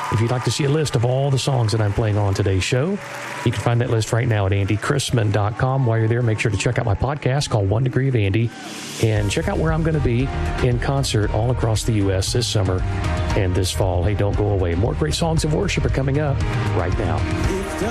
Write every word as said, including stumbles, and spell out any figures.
If you'd like to see a list of all the songs that I'm playing on today's show, you can find that list right now at andy chrisman dot com. While you're there, make sure to check out my podcast called One Degree of Andy, and check out where I'm going to be in concert all across the U S this summer and this fall. Hey, don't go away. More great songs of worship are coming up right now.